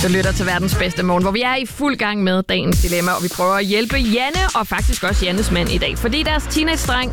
Du lytter til verdens bedste morgen, hvor vi er i fuld gang med dagens dilemma, og vi prøver at hjælpe Janne og faktisk også Jannes mand i dag. Fordi deres teenage-dreng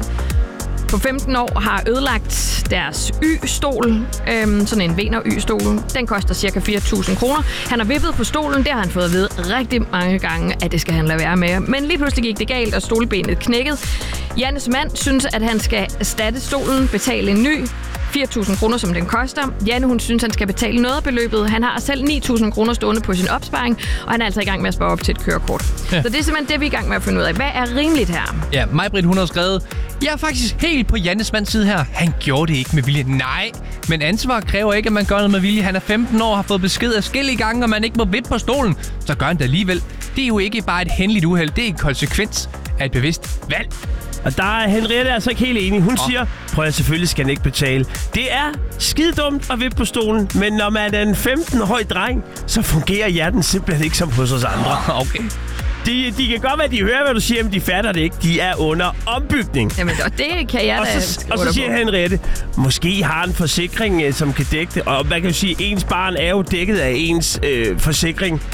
på 15 år har ødelagt deres Y-stol, sådan en Vener Y-stol. Den koster ca. 4.000 kroner. Han har vippet på stolen, det har han fået at vide rigtig mange gange, at det skal han lade være med. Men lige pludselig gik det galt, og stolbenet knækkede. Jannes mand synes, at han skal erstatte stolen, betale en ny 4.000 kroner, som den koster. Janne, hun synes, han skal betale noget af beløbet. Han har selv 9.000 kroner stående på sin opsparing, og han er altså i gang med at spare op til et kørekort. Ja. Så det er simpelthen det, vi er i gang med at finde ud af. Hvad er rimeligt her? Ja, Maj-Britt, hun har skrevet, jeg er faktisk helt på Jannes mands side her. Han gjorde det ikke med vilje. Nej, men ansvar kræver ikke, at man gør noget med vilje. Han er 15 år, har fået besked af forskellige gange, og man ikke må vippe på stolen. Så gør han det alligevel. Det er jo ikke bare et hændeligt uheld. Det er en konsekvens af et bevidst valg. Og der er Henriette altså ikke helt enig. Hun siger, prøv at selvfølgelig skal han ikke betale. Det er skidedumt at vippe på stolen, men når man er en 15-årig dreng, så fungerer hjerten simpelthen ikke som hos os andre. Okay. De kan godt være, de hører, hvad du siger, men de fatter det ikke. De er under ombygning. Jamen, og det kan jeg da. Og så siger Henriette, måske har en forsikring, som kan dække det. Og man kan jo sige, ens barn er jo dækket af ens forsikring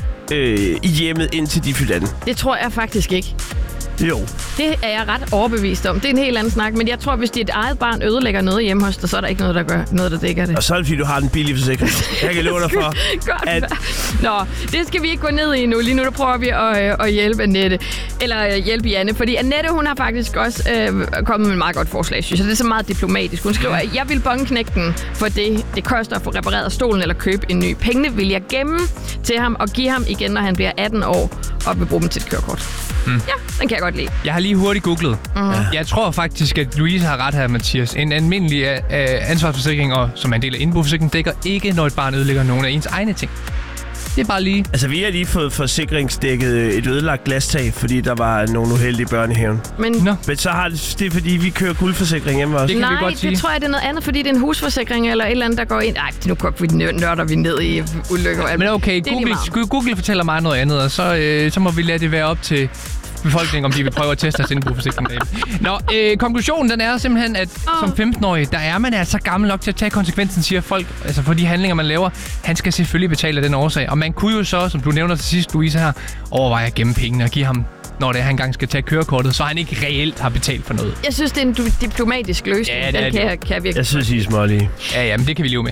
i hjemmet, indtil de fylder den. Det tror jeg faktisk ikke. Jo. Det er jeg ret overbevist om. Det er en helt anden snak, men jeg tror, hvis dit eget barn ødelægger noget hjemme hos dig, så er der ikke noget, der gør noget, der dækker det. Og så er det, fordi du har den billige forsikring. Jeg kan love dig for. Godt. Nå, det skal vi ikke gå ned i nu. Lige nu der prøver vi at hjælpe Annette. Eller hjælpe Janne, fordi Annette, hun har faktisk også kommet med et meget godt forslag, synes jeg. Det er så meget diplomatisk. Hun skriver, jeg vil bonge-knække den for det koster at få repareret stolen eller købe en ny. Pengene vil jeg gemme til ham og give ham igen, når han bliver 18 år og vil bruge dem til et kørekort. Ja, den kan jeg godt lide. Jeg har lige hurtigt googlet. Jeg tror faktisk, at Louise har ret her, Mathias. En almindelig ansvarsforsikring, og som er en del af indboforsikringen, dækker ikke, når et barn ødelægger nogen af ens egne ting. Det er bare lige... Altså, vi har lige fået forsikringsdækket et ødelagt glastag, fordi der var nogle uheldige børn i haven. Men så har det er, fordi vi kører guldforsikring hjemme også. Det kan vi godt sige. Det tror jeg, det er noget andet, fordi det er en husforsikring eller et eller andet, der går ind. Nej, nu nørder vi ned i ulykker. Men okay, Google fortæller mig noget andet, og så må vi lade det være op til befolkningen, om de vil prøve at teste os indboforsikring derhjemme. Nå, konklusionen den er simpelthen, at som 15-årig, der er man altså gammel nok til at tage konsekvensen, siger folk, altså for de handlinger, man laver. Han skal selvfølgelig betale af den årsag. Og man kunne jo så, som du nævner til sidst, Louise her, overveje at gemme pengene og give ham, når det er, han engang skal tage kørekortet, så han ikke reelt har betalt for noget. Jeg synes, det er en diplomatisk løsning. Ja, den kan jeg virkelig. Jeg synes, I er smålige. Ja, men det kan vi leve med.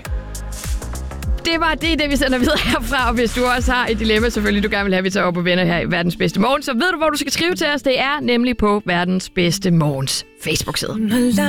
Det vi sender videre herfra, og hvis du også har et dilemma, selvfølgelig du gerne vil have, vi tager op og venner her i Verdens Bedste Morgen, så ved du, hvor du skal skrive til os. Det er nemlig på Verdens Bedste Morgens Facebook-side.